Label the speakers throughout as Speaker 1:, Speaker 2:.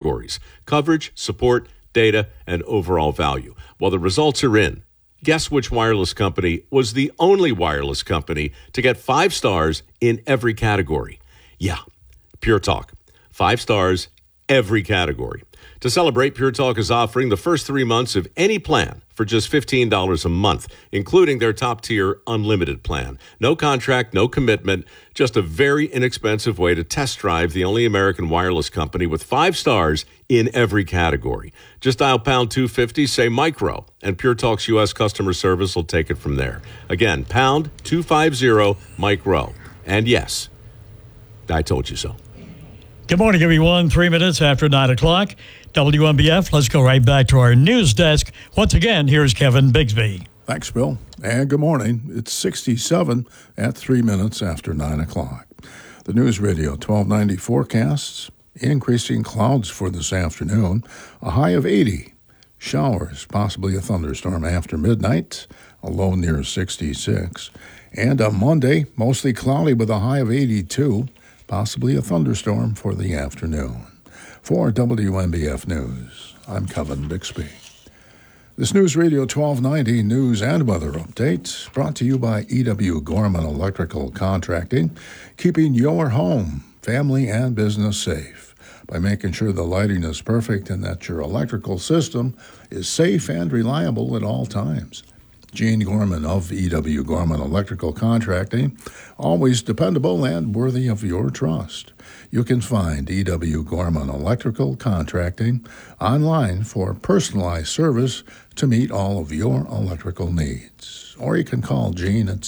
Speaker 1: categories: coverage, support, data, and overall value. Well, the results are in. Guess which wireless company was the only wireless company to get 5 stars in every category? Yeah, Pure Talk. 5 stars, every category. To celebrate, Pure Talk is offering the first 3 months of any plan for just $15 a month, including their top-tier unlimited plan. No contract, no commitment, just a very inexpensive way to test drive the only American wireless company with 5 stars in every category. Just dial pound 250, say micro, and Pure Talk's U.S. customer service will take it from there. Again, pound 250 micro. And yes, I told you so.
Speaker 2: Good morning, everyone. 3 minutes after 9 o'clock. WNBF, let's go right back to our news desk. Once again, here's Kevin Bigsby.
Speaker 3: Thanks, Bill. And good morning. It's 67 at 3 minutes after 9 o'clock. The News Radio 1290 forecasts increasing clouds for this afternoon, a high of 80. Showers, possibly a thunderstorm after midnight, a low near 66. And on Monday, mostly cloudy with a high of 82, possibly a thunderstorm for the afternoon. For WNBF News, I'm Kevin Bixby. This News Radio 1290 news and weather update brought to you by E.W. Gorman Electrical Contracting, keeping your home, family, and business safe by making sure the lighting is perfect and that your electrical system is safe and reliable at all times. Gene Gorman of E.W. Gorman Electrical Contracting, always dependable and worthy of your trust. You can find E.W. Gorman Electrical Contracting online for personalized service to meet all of your electrical needs. Or you can call Gene at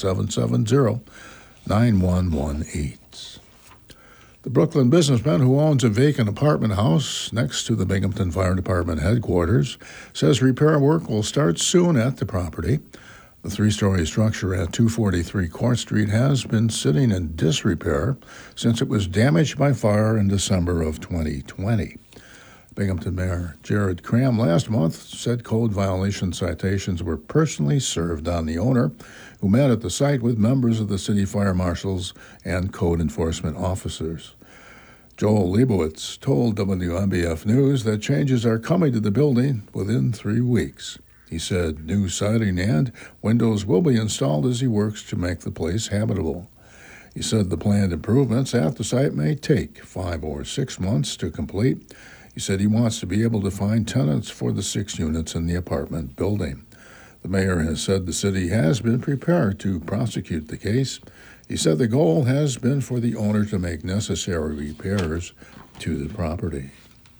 Speaker 3: 770-9118. The Brooklyn businessman who owns a vacant apartment house next to the Binghamton Fire Department headquarters says repair work will start soon at the property. The 3-story structure at 243 Court Street has been sitting in disrepair since it was damaged by fire in December of 2020. Binghamton Mayor Jared Cram last month said code violation citations were personally served on the owner, who met at the site with members of the city fire marshals and code enforcement officers. Joel Leibowitz told WNBF News that changes are coming to the building within 3 weeks. He said new siding and windows will be installed as he works to make the place habitable. He said the planned improvements at the site may take 5 or 6 months to complete. He said he wants to be able to find tenants for the 6 units in the apartment building. The mayor has said the city has been prepared to prosecute the case. He said the goal has been for the owner to make necessary repairs to the property.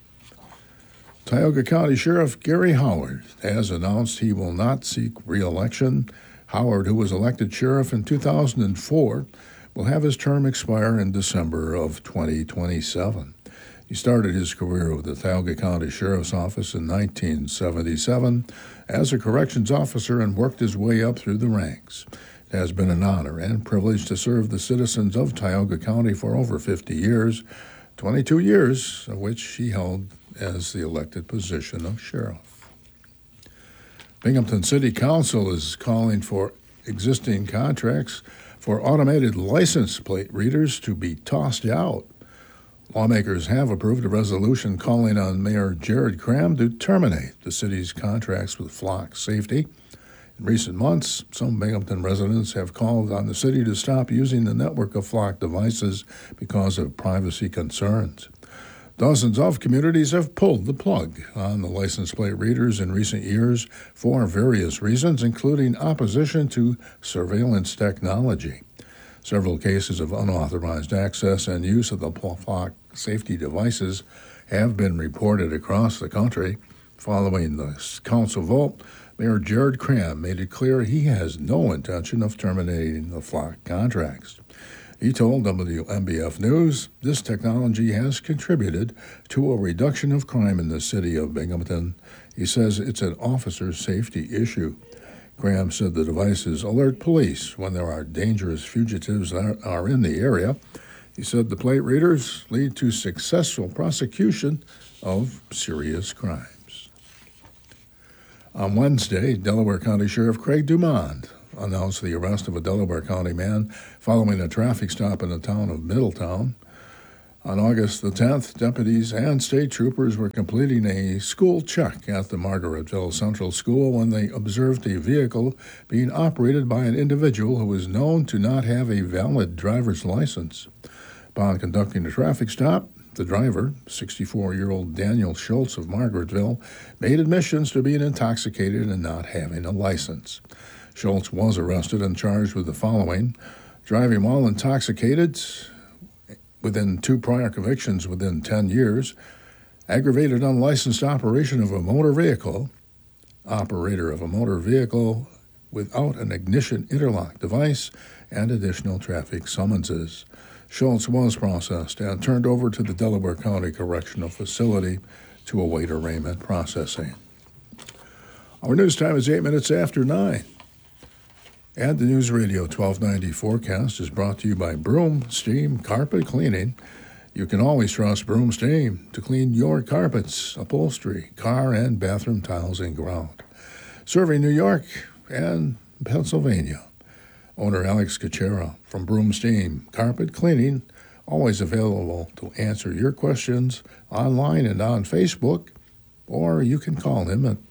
Speaker 3: Tioga County Sheriff Gary Howard has announced he will not seek re-election. Howard, who was elected sheriff in 2004, will have his term expire in December of 2027. He started his career with the Tioga County Sheriff's Office in 1977 as a corrections officer and worked his way up through the ranks. It has been an honor and privilege to serve the citizens of Tioga County for over 50 years, 22 years of which he held as the elected position of sheriff. Binghamton City Council is calling for existing contracts for automated license plate readers to be tossed out. Lawmakers have approved a resolution calling on Mayor Jared Cram to terminate the city's contracts with Flock Safety. In recent months, some Binghamton residents have called on the city to stop using the network of Flock devices because of privacy concerns. Dozens of communities have pulled the plug on the license plate readers in recent years for various reasons, including opposition to surveillance technology. Several cases of unauthorized access and use of the Flock safety devices have been reported across the country. Following the council vote, Mayor Jared Cram made it clear he has no intention of terminating the Flock contracts. He told WNBF News this technology has contributed to a reduction of crime in the city of Binghamton. He says it's an officer safety issue. Graham said the devices alert police when there are dangerous fugitives that are in the area. He said the plate readers lead to successful prosecution of serious crimes. On Wednesday, Delaware County Sheriff Craig Dumond announced the arrest of a Delaware County man following a traffic stop in the town of Middletown. On August the 10th, deputies and state troopers were completing a school check at the Margaretville Central School when they observed a vehicle being operated by an individual who was known to not have a valid driver's license. Upon conducting a traffic stop, the driver, 64-year-old Daniel Schultz of Margaretville, made admissions to being intoxicated and not having a license. Schultz was arrested and charged with the following: driving while intoxicated, within 2 prior convictions within 10 years, aggravated unlicensed operation of a motor vehicle, operator of a motor vehicle without an ignition interlock device, and additional traffic summonses. Schultz was processed and turned over to the Delaware County Correctional Facility to await arraignment processing. Our news time is 8 minutes after 9. And the News Radio 1290 forecast is brought to you by Broom Steam Carpet Cleaning. You can always trust Broom Steam to clean your carpets, upholstery, car, and bathroom tiles and grout. Serving New York and Pennsylvania. Owner Alex Cachera from Broom Steam Carpet Cleaning, always available to answer your questions online and on Facebook, or you can call him at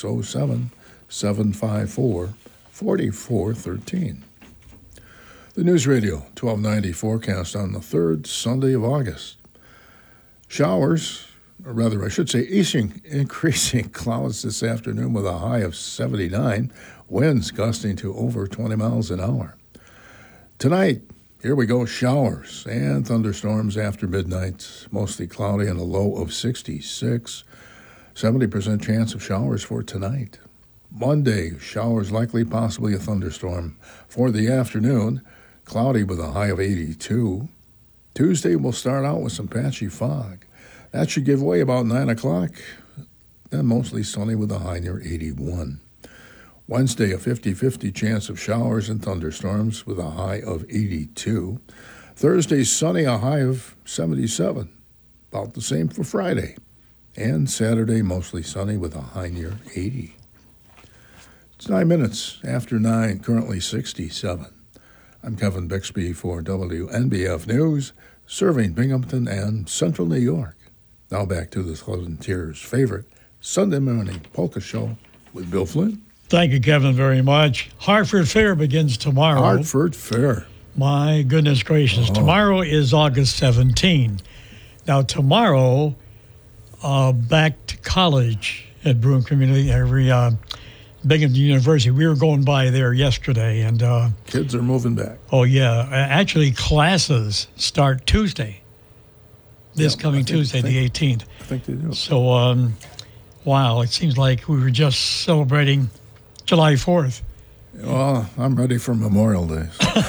Speaker 3: 607-754-4413. The News Radio 1290 forecast on the 3rd Sunday of August. Showers, or rather I should say increasing clouds this afternoon with a high of 79, winds gusting to over 20 miles an hour. Tonight, here we go, showers and thunderstorms after midnight, mostly cloudy and a low of 66. 70% chance of showers for tonight. Monday, showers likely, possibly a thunderstorm. For the afternoon, cloudy with a high of 82. Tuesday will start out with some patchy fog. That should give way about 9 o'clock, then mostly sunny with a high near 81. Wednesday, a 50-50 chance of showers and thunderstorms with a high of 82. Thursday, sunny, a high of 77. About the same for Friday. And Saturday, mostly sunny with a high near 80. It's 9 minutes after 9, currently 67. I'm Kevin Bixby for WNBF News, serving Binghamton and Central New York. Now back to the Southern Tier's favorite Sunday morning polka show with Bill Flynn.
Speaker 2: Thank you, Kevin, very much. Hartford Fair begins tomorrow.
Speaker 3: Hartford Fair.
Speaker 2: My goodness gracious. Oh. Tomorrow is August 17. Now, tomorrow, back to college at Broome Community, Binghamton University. We were going by there yesterday. And
Speaker 3: kids are moving back.
Speaker 2: Oh, yeah. Actually, classes start Tuesday. This coming Tuesday, the 18th.
Speaker 3: I think they do.
Speaker 2: So, wow, it seems like we were just celebrating July 4th.
Speaker 3: Well, I'm ready for Memorial Day.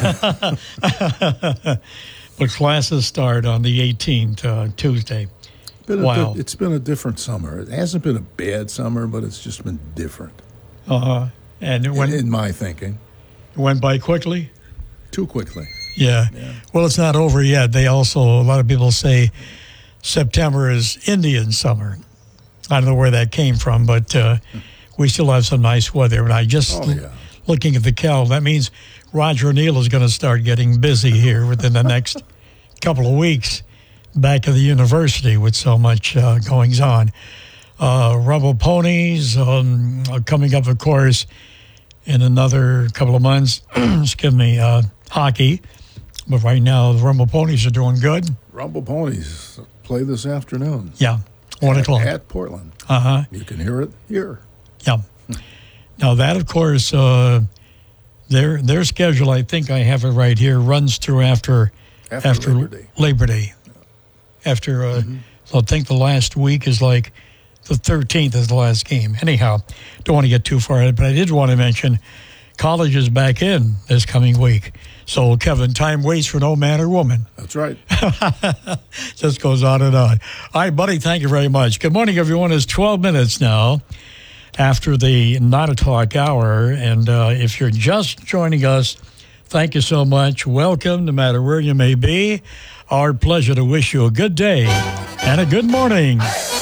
Speaker 2: But classes start on the 18th, Tuesday.
Speaker 3: Wow. It's been a different summer. It hasn't been a bad summer, but it's just been different.
Speaker 2: And it went,
Speaker 3: in my thinking.
Speaker 2: It went by quickly?
Speaker 3: Too quickly.
Speaker 2: Yeah. Well, it's not over yet. A lot of people say September is Indian summer. I don't know where that came from, but we still have some nice weather. And I just, looking at the calendar, that means Roger O'Neill is going to start getting busy here within the next couple of weeks back at the university with so much goings on. Rumble Ponies coming up, of course, in another couple of months. Excuse me, hockey. But right now, the Rumble Ponies are doing good.
Speaker 3: Rumble Ponies play this afternoon.
Speaker 2: Yeah, 1 o'clock.
Speaker 3: At Portland. You can hear it here.
Speaker 2: Yeah. Now that, of course, their schedule, I think I have it right here, runs through after Labor Day. After, so I think the last week is like the 13th is the last game. Anyhow, don't want to get too far ahead, but I did want to mention college is back in this coming week. So, Kevin, time waits for no man or woman.
Speaker 3: That's right.
Speaker 2: Just goes on and on. All right, buddy, thank you very much. Good morning, everyone. It's 12 minutes now after the 9 o'clock hour. And if you're just joining us, thank you so much. Welcome, no matter where you may be. Our pleasure to wish you a good day and a good morning.